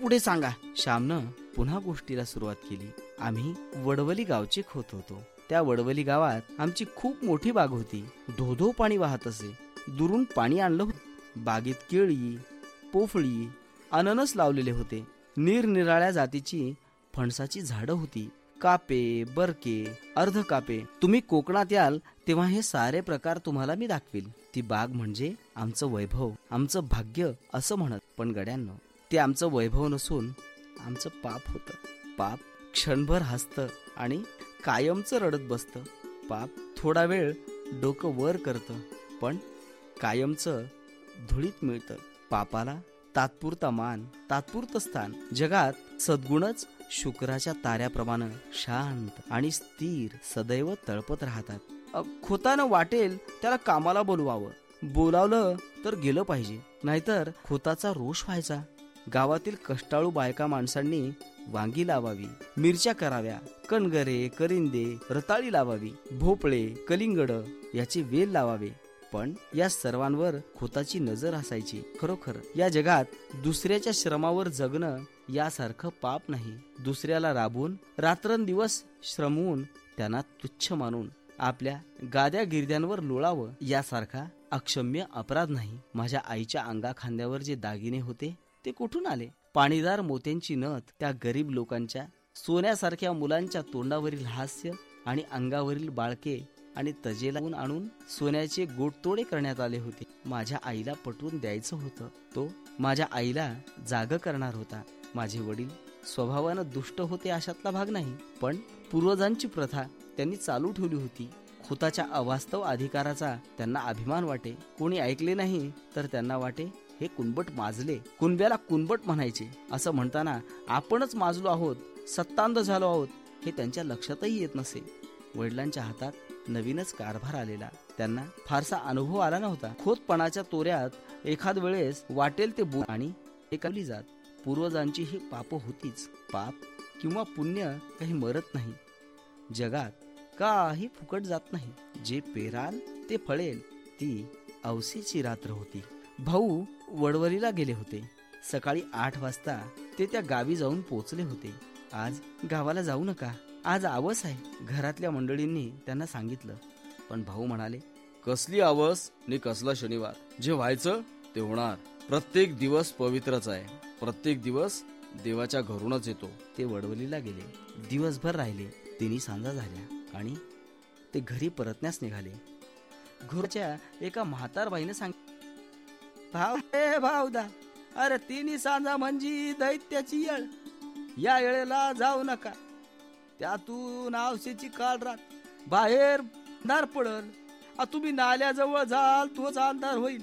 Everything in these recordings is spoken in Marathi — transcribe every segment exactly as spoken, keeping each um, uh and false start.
पुढे सांगा. श्यामनं पुन्हा गोष्टीला सुरुवात केली. आम्ही वडवली गावचे खोत होतो. त्या वडवली गावात आमची खूप मोठी बाग होती. धोधो पाणी वाहत असे. दुरून पाणी आणलं होतं. बागेत केळी, पोफळी, अननस लावलेले होते. निरनिराळ्या जातीची फणसाची झाडं होती. कापे, बरके, अर्ध कापे. तुम्ही कोकणात याल तेव्हा हे सारे प्रकार तुम्हाला मी दाखवील. ती बाग म्हणजे आमचं वैभव, आमचं भाग्य असं म्हणत. पण गड्यांनो, ते आमचं वैभव नसून आमचं पाप होतं. पाप क्षणभर हसतं आणि कायमचं रडत बसतं. पाप थोडा वेळ डोकं वर करतं, पण कायमचं धुळीत मिळतं. पापाला तात्पुरता मान, तात्पुरतं स्थान. जगात सद्गुणच शुक्राच्या ताऱ्याप्रमाणे शांत आणि स्थिर सदैव तळपत राहतात. खोतानं वाटेल त्याला कामाला बोलवावं. बोलावलं तर गेलं पाहिजे, नाहीतर खोताचा रोष व्हायचा. गावातील कष्टाळू बायका माणसांनी वांगी लावावी, मिरच्या कराव्या, कणगरे, करिंदे, रताळी लावावी, भोपळे, कलिंगड याचे वेल लावावे. पण या सर्वांवर खोताची नजर असायची. खरोखर या जगात दुसऱ्याच्या श्रमावर जगणं यासारखं पाप नाही. दुसऱ्याला राबून रात्रंदिवस श्रमवून त्यांना तुच्छ मानून आपल्या गाद्या गिरद्यांवर लोळावं यासारखा अक्षम्य अपराध नाही. माझ्या आईच्या अंगा खांद्यावर जे दागिने होते ते कुठून आले? पाणीदार मोत्यांची नथ त्या गरीब लोकांच्या सोन्यासारख्या मुलांच्या तोंडावरील हास्य आणि अंगावरील बाळके आणि तजेला आणून सोन्याचे गोटतोडे करण्यात आले होते. माझ्या आईला पटवून द्यायचं होतं. तो माझ्या आईला जाग करणार होता. माझे वडील स्वभावानं दुष्ट होते अशातला भाग नाही, पण पूर्वजांची प्रथा त्यांनी चालू ठेवली होती. खोताच्या अवास्तव अधिकाराचा त्यांना अभिमान वाटे. कोणी ऐकले नाही तर त्यांना वाटे हे कुणबट माजले. कुणब्याला कुणबट म्हणायचे. असं म्हणताना आपणच माजलो आहोत, सत्तांध झालो आहोत हे त्यांच्या लक्षातही येत नसे. वडिलांच्या हातात नवीनच कारभार आलेला. त्यांना फारसा अनुभव आला नव्हता. खोतपणाच्या तोऱ्यात एखाद वेळेस वाटेल ते बोल आणि एकाली जात. पूर्वजांची ही पाप होतीच. पाप किंवा पुण्य काही मरत नाही. जगात काही फुकट जात नाही. जे पेराल ते फळेल. ती औसेची रात्र होती. भाऊ वडवलीला गेले होते. सकाळी आठ वाजता ते त्या गावी जाऊन पोचले होते. आज गावाला जाऊ नका, आज आवस आहे, घरातल्या मंडळींनी त्यांना सांगितलं. पण भाऊ म्हणाले, कसली आवस नि कसला शनिवार? जे व्हायचं ते होणार. प्रत्येक दिवस पवित्रच आहे. प्रत्येक दिवस देवाच्या घरूनच येतो. ते वडवलीला गेले. दिवसभर राहिले. तिन्ही सांजा झाल्या आणि ते घरी परतण्यास निघाले. घरच्या एका म्हातारबाईने सांग भाव हे भावदा, अरे तिन्ही सांजा म्हणजे दैत्याची येळ. या येळेला जाऊ नका. त्यातून आवशेची काळ रात बाहेर अंधार पडल. तुम्ही नाल्याजवळ जाल तोच अंधार होईल.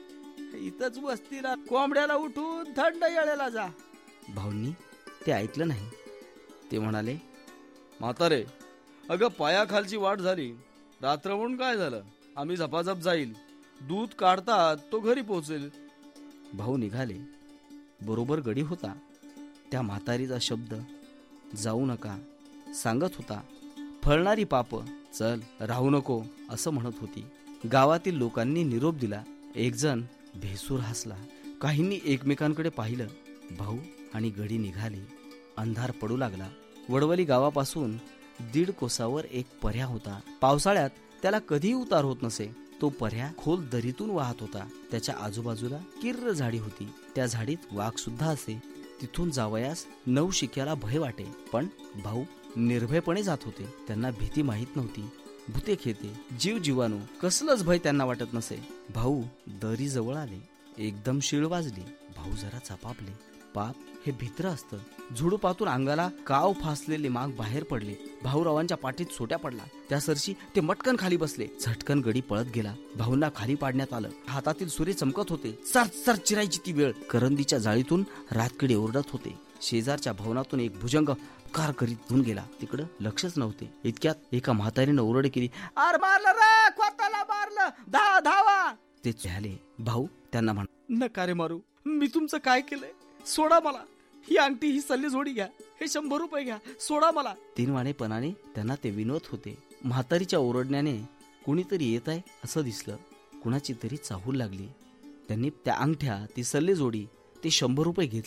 इथंच वस्तीला कोंबड्याला उठून थंड येळेला जा. भाऊंनी ते ऐकलं नाही. ते म्हणाले, म्हातारे, अगं पायाखालची वाट झाली. रात्र म्हणून काय झालं? आम्ही झपाझप जाईल. दूध काढतात तो घरी पोहोचेल. भाऊ निघाले. बरोबर गडी होता. त्या म्हातारीचा शब्द जाऊ नका सांगत होता. फळणारी पाप चल राहू नको असं म्हणत होती. गावातील लोकांनी निरोप दिला. एक जण भेसूर हसला. काहींनी एकमेकांकडे पाहिलं. भाऊ आणि गडी निघाले. अंधार पडू लागला. वडवली गावापासून दीड कोसावर एक पर्या होता. पावसाळ्यात त्याला कधीही उतार होत नसे. तो पर्या खोल दरीतून वाहत होता. त्याच्या आजूबाजूला किर्र झाडी होती. त्या झाडीत वाघ सुद्धा असे. तिथून जावयास नऊ शिक्याला भय वाटे. पण भाऊ निर्भयपणे जात होते. त्यांना भीती माहीत नव्हती. भूते खेते जीव जीवाणू कसलंच भय त्यांना वाटत नसे. भाऊ दरी जवळ आले. एकदम शिळ वाजली. भाऊ जरा चपापले. पाप हे भित्र असतं. झुडूपातून अंगाला काव फासलेले माग बाहेर पडले. भाऊरावांच्या पाठीत सोट्या पडला. त्या सरशी ते मटकन खाली बसले. झटकन गडी पळत गेला. भाऊंना खाली पाडण्यात आलं. हातातील सुरे चमकत होते. सर सर चिरायची ती वेळ. करंदीच्या जाळीतून रातकिडे ओरडत होते. शेजारच्या भवनातून एक भुजंग कार करीत धुऊन गेला. तिकडं लक्षच नव्हते. इतक्यात एका म्हातारीनं ओरड केली, आर मारलं रे, खोताला मारलं, धावा धावा. ते झाले. भाऊ त्यांना म्हण, नका रे मारू, मी तुमचं काय केलंय? सोडा मला. ही अंगठी, ही सल्ली जोडी घ्या, हे शंभर रुपये घ्या, सोडा मला. तीनवाणेपणाने त्यांना ते विनवत होते. म्हातारीच्या ओरडण्याने कुणीतरी येत आहे असं दिसलं. कुणाची तरी चाहूल लागली. त्यांनी त्या अंगठ्या, ती सल्ले जोडी, ते शंभर रुपये घेतले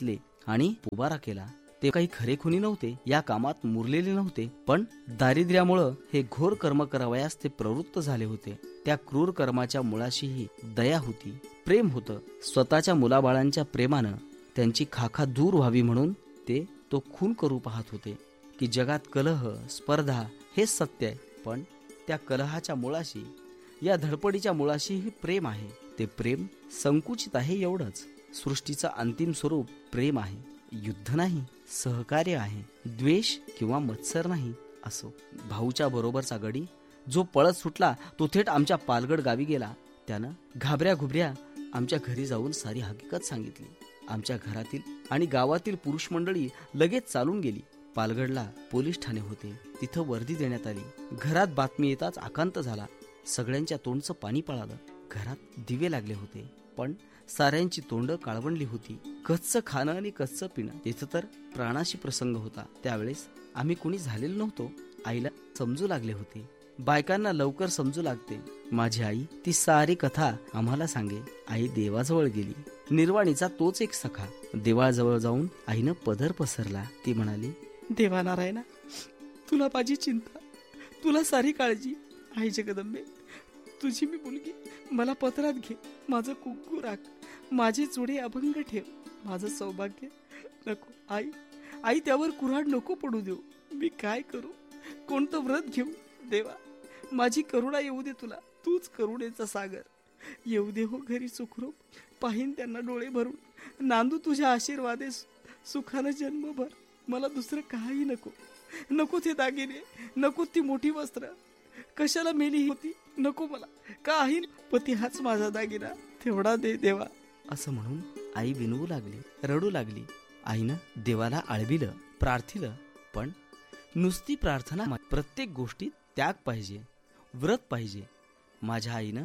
आणि उभारा केला. ते काही खरे खुनी नव्हते, या कामात मुरलेले नव्हते, पण दारिद्र्यामुळं हे घोर कर्म करावयास ते प्रवृत्त झाले होते. त्या क्रूर कर्माच्या मुळाशीही दया होती, प्रेम होतं. स्वतःच्या मुलाबाळांच्या प्रेमानं त्यांची खाखा दूर व्हावी म्हणून ते तो खून करू पाहत होते. की जगात कलह, स्पर्धा हेच सत्य आहे, पण त्या कलहाच्या मुळाशी, या धडपडीच्या मुळाशीही प्रेम आहे. ते प्रेम संकुचित आहे एवढंच. सृष्टीचं अंतिम स्वरूप प्रेम आहे, युद्ध नाही, सहकार्य आहे, द्वेष किंवा मत्सर नाही. असो, भाऊच्या बरोबरचा गडी जो पळत सुटला तो थेट आमच्या पालगड गावी गेला. त्यानं घाबऱ्या घुबऱ्या आमच्या घरी जाऊन सारी हकीकत सांगितली. आमच्या घरातील आणि गावातील पुरुष मंडळी लगेच चालून गेली. पालगडला पोलीस ठाणे होते, तिथं वर्दी देण्यात आली. घरात बातमी येताच आकांत झाला. सगळ्यांच्या तोंडचं पाणी पळालं. घरात दिवे लागले होते, पण साऱ्यांची तोंड काळवंडली होती. कच्चं खाणं आणि कच्चं पिणं, तिथं तर प्राणाशी प्रसंग होता. त्यावेळेस आम्ही कुणी झालेलो नव्हतो. आईला समजू लागले होते. बायकांना लवकर समजू लागते. माझी आई ती सारी कथा आम्हाला सांगे. आई देवाजवळ गेली. निर्वाणीचा तोच एक सखा. देवाजवळ जाऊन आईनं पदर पसरला. ती म्हणाली, देवा नारायणा, तुला माझी चिंता, तुला सारी काळजी. आई जगदंबे, तुझी मी मुलगी, मला पत्रात घे. माझं कुंकू राख, माझे चुडे अभंग ठेव. माझं सौभाग्य नको. आई आई त्यावर कुऱ्हाड नको पडू देऊ. मी काय करू, कोणतं व्रत घेऊ? देवा, माझी करुणा येऊ दे तुला. तूच करुणेचा सागर. येऊ दे हो घरी सुखरूप. पाहीन त्यांना डोळे भरून. नांदू तुझ्या आशीर्वादे सुखानं जन्मभर. मला दुसरं काही नको. नको ते दागिने, नको ती मोठी वस्त्र. कशाला मेली होती, नको मला. काही पती हाच माझा दागिना, तेवढा दे देवा. असं म्हणून आई विनवू लागली, रडू लागली. आईनं देवाला आळविलं, प्रार्थिलं, पण नुसती प्रार्थना, प्रत्येक गोष्टीत त्याग पाहिजे, व्रत पाहिजे. माझ्या आईनं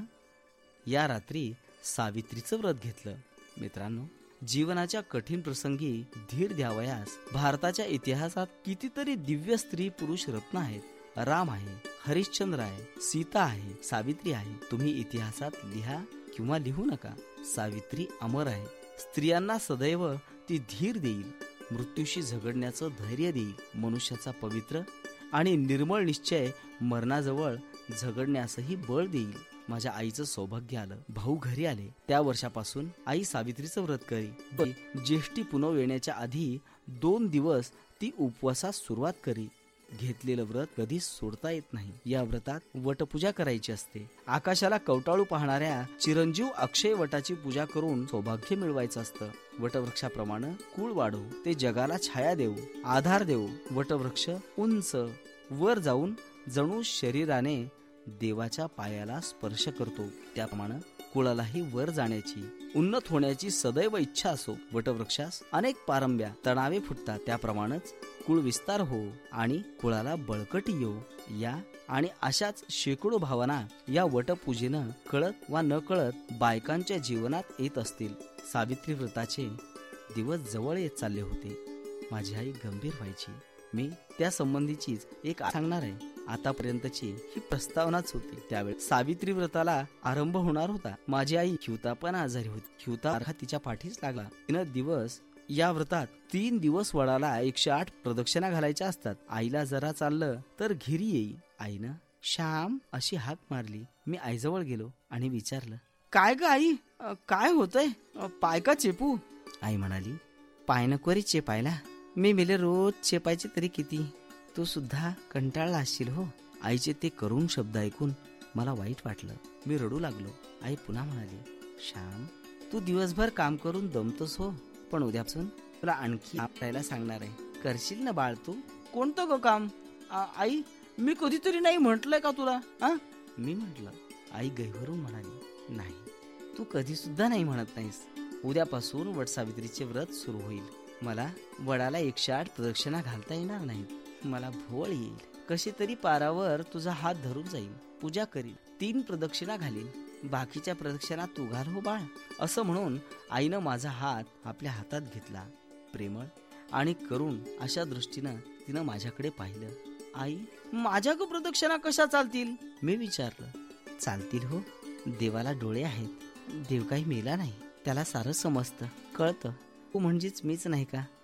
या रात्री सावित्रीचं व्रत घेतलं. मित्रांनो, जीवनाच्या कठीण प्रसंगी धीर द्यावयास भारताच्या इतिहासात कितीतरी दिव्य स्त्री पुरुष रत्न आहेत. राम आहे, हरिश्चंद्र आहे, सीता आहे, सावित्री आहे. तुम्ही इतिहासात लिहा किंवा लिहू नका, सावित्री अमर आहे. स्त्रियांना सदैव ती धीर देईल, मृत्यूशी झगडण्याचं धैर्य देईल. मनुष्याचा पवित्र आणि निर्मळ निश्चय मरणाजवळ झगडण्यासही बळ देईल. माझ्या आईचं सौभाग्य आलं. भाऊ घरी आले. त्या वर्षापासून आई सावित्रीचं व्रत करी. ज्येष्ठी पुनव येण्याच्या आधी दोन दिवस ती उपवासास सुरुवात करी. घेतलेलं व्रत कधीच सोडता येत नाही. या व्रतात वटपूजा करायची असते. आकाशाला कवटाळू पाहणाऱ्या चिरंजीव अक्षय वटाची पूजा करून सौभाग्य मिळवायचं असतं. वटवृक्षाप्रमाणे कुळ वाढवू, ते जगाला छाया देऊ, आधार देऊ. वटवृक्ष उंच वर जाऊन जणू शरीराने देवाच्या पायाला स्पर्श करतो. त्याप्रमाणे कुळालाही वर जाण्याची, उन्नत होण्याची सदैव इच्छा असो. वटवृक्षास अनेक पारंब्या, तणावे फुटतात. त्याप्रमाणेच कुळ विस्तार हो आणि कुळाला बळकटी येऊ. या आणि अशाच शेकडो भावना या वटपूजेनं कळत वा न कळत बायकांच्या जीवनात येत असतील. सावित्री व्रताचे दिवस जवळ येत चालले होते. माझी आई गंभीर व्हायची. मी त्या संबंधीचीच एक सांगणार आहे. आतापर्यंतची ही प्रस्तावनाच होती. त्यावेळी सावित्री व्रताला आरंभ होणार होता. माझी आई ह्युता पण आजारी होती. ह्युता तिच्या पाठीच लागला. तीन दिवस या व्रतात तीन दिवस वडाला एकशे आठ प्रदक्षिणा घालायच्या असतात. आईला जरा चाललं तर घिरी येई. आईनं श्याम अशी हाक मारली. मी आईजवळ गेलो आणि विचारलं, काय ग आई, काय होतंय? पाय का चेपू? आई म्हणाली, पाय नको रे चेपायला. मी मेले रोज चेपायचे तरी किती, तू सुद्धा कंटाळला असशील हो. आईचे ते करुण शब्द ऐकून मला वाईट वाटलं. मी रडू लागलो. आई पुन्हा म्हणाली, श्याम, तू दिवसभर काम करून दमतोस हो, पण उद्यापासून तुला आणखी करायला सांगणार आहे. करशील ना बाळ तू? कोणतं ग काम? आई, मी कधीतरी नाही म्हटलंय का तुला? आ मी म्हटलं. आई गैवरून म्हणाली, नाही, तू कधी सुद्धा नाही म्हणत नाहीस. उद्यापासून वटसावित्रीचे व्रत सुरू होईल. मला वडाला एकशे आठ प्रदक्षिणा घालता येणार नाहीत. मला भोवळ येईल. कशी तरी पारावर तुझा हात धरून जाईल, पूजा करील, तीन प्रदक्षिणा घालील. बाकीच्या प्रदक्षिणा तू घाल हो बाळ. असं म्हणून आईनं माझा हात आपल्या हातात घेतला. प्रेमळ आणि करुण अशा दृष्टीनं तिनं माझ्याकडे पाहिलं. आई, माझ्या ग प्रदक्षिणा कशा चालतील? मी विचारलं. चालतील हो, देवाला डोळे आहेत. देव काही मेला नाही, त्याला सारं समजतं, कळतं. तू म्हणजेच मीच नाही का?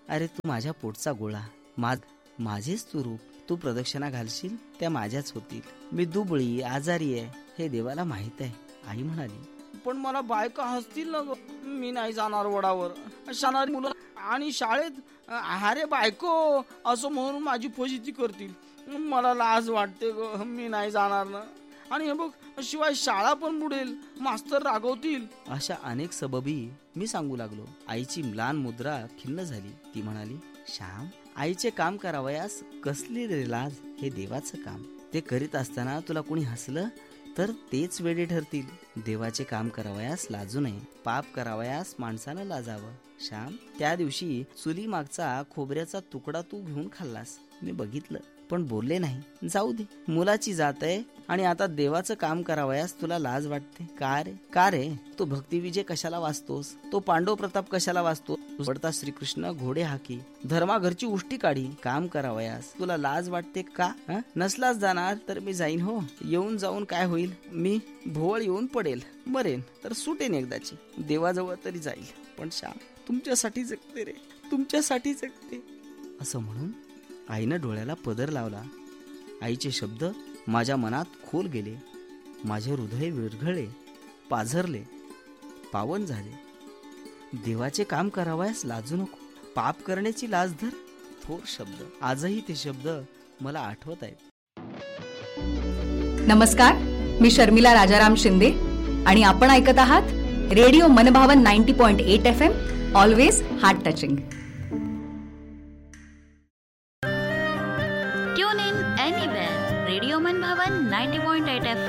अरे तू माझ्या पोटचा गोळा, मा माझेच तू रूप. तू प्रदक्षिणा घालशील त्या माझ्याच होतील. मी दुबळी आजारी आहे हे देवाला माहित आहे. आई म्हणाली, पण मला बायका हसतील ना ग, मी नाही जाणार वडावर. शाणारी मुलं आणि शाळेत अरे बायको असं म्हणून माझी फजिती करतील. मला लाज वाटते ग, मी नाही जाणार ना. आणि हे बघ, शिवाय शाळा पण बुडेल, मास्तर रागवतील. अशा अनेक सबबी मी सांगू लागलो. आईची म्लान मुद्रा खिन्न झाली. ती म्हणाली, श्याम, आईचे काम करावयास कसली रे लाज. हे देवाचं काम. ते करीत असताना तुला कोणी हसलं तर तेच वेडे ठरतील. देवाचे काम करावयास लाजू नये. पाप करावयास माणसानं लाजावं. श्याम, त्या दिवशी चुली मागचा खोबऱ्याचा तुकडा तू घेऊन खाल्लास. मी बघितलं पण बोलले नाही. जाऊ दे, मुलाची जात आहे आणि आता देवाचं काम करावयास तुला लाज वाटते. का रे का रे तो भक्तिविजय कशाला वाचतोस? तो पांडव प्रताप कशाला वाचतो? पडता श्रीकृष्ण घोडे हाकी, धर्मा घरची उष्टी काढी. काम करावयास तुला लाज वाटते का? नसलाच जाणार तर मी जाईन. हो, येऊन जाऊन काय होईल? मी भोवळ येऊन पडेल, मरेन तर सुटेन एकदाची. देवाजवळ तरी जाईल. पण श्याम, तुमच्यासाठी जगते रे, तुमच्यासाठी जगते. असं म्हणून आईनं डोळ्याला पदर लावला. आईचे शब्द माझ्या मनात खोल गेले. माझे हृदय विरघळले, पाझरले, पावन झाले. देवाचे काम करावयास लाजू नको, पाप करण्याची लाज धर. थोर शब्द, आजही ते शब्द मला आठवत आहेत. नमस्कार, मी शर्मिला राजाराम शिंदे आणि आपण ऐकत आहात रेडिओ मनभावन ninety point eight F M, always heart touching.